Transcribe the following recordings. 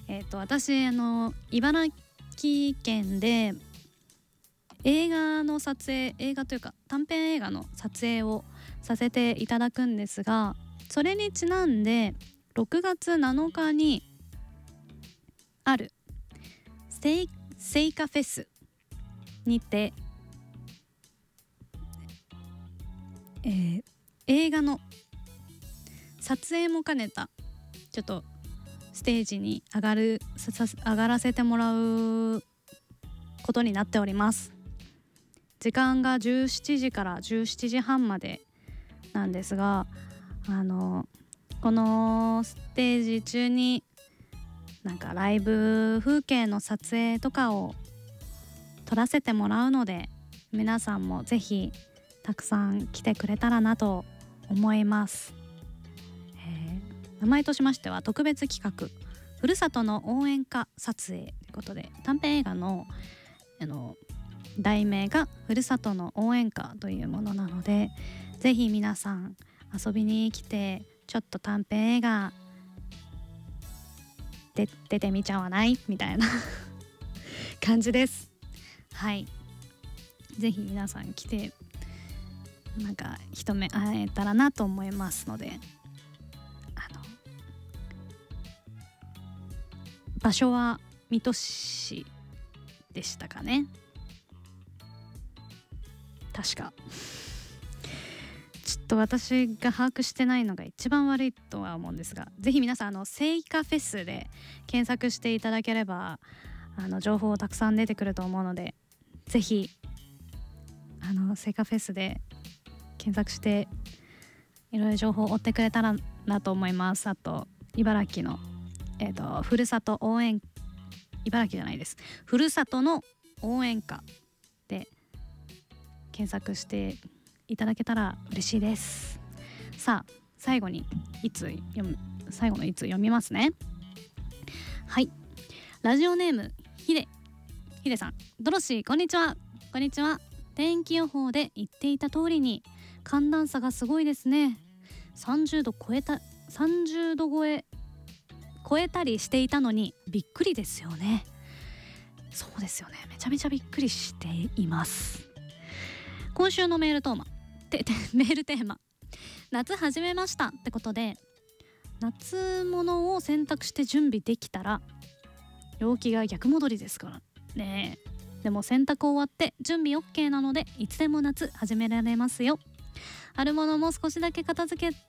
私茨城県で映画の撮影、映画というか短編映画の撮影をさせていただくんですが、それにちなんで6月7日にあるセイカフェスにて、映画の撮影も兼ねたちょっとステージに上がらせてもらうことになっております。時間が17時から17時半までなんですが、このステージ中になんかライブ風景の撮影とかを撮らせてもらうので、皆さんもぜひたくさん来てくれたらなと思います。名前としましては特別企画ふるさとの応援歌撮影ということで、短編映画の題名がふるさとの応援歌というものなので、ぜひ皆さん遊びに来てちょっと短編映画で出てみちゃわないみたいな感じです。はい、ぜひ皆さん来てなんか一目会えたらなと思いますので、場所は水戸市でしたかね、確か。ちょっと私が把握してないのが一番悪いとは思うんですが、ぜひ皆さんセイカフェスで検索していただければ情報たくさん出てくると思うので、ぜひセイカフェスで検索していろいろ情報を追ってくれたらなと思います。あと茨城のふるさと応援、茨城じゃないです、ふるさとの応援歌で検索していただけたら嬉しいです。さあ最後の一通読みますね。はい、ラジオネームヒデさん、ドロシーこんにちは。こんにちは。天気予報で言っていた通りに寒暖差がすごいですね。30度超えたりしていたのにびっくりですよね。そうですよね、めちゃめちゃびっくりしています。今週のメールテーマ夏始めましたってことで、夏物を洗濯して準備できたら陽気が逆戻りですからね。でも洗濯終わって準備 OK なので、いつでも夏始められますよ。あるものも少しだけ片付け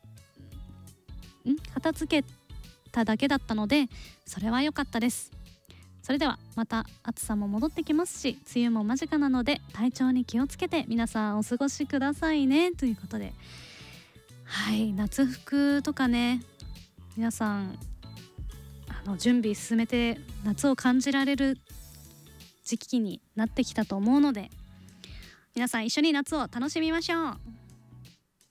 ただけだったので、それは良かったです。それではまた暑さも戻ってきますし、梅雨も間近なので体調に気をつけて皆さんお過ごしくださいね、ということで、はい、夏服とかね、皆さん準備進めて夏を感じられる時期になってきたと思うので、皆さん一緒に夏を楽しみましょう。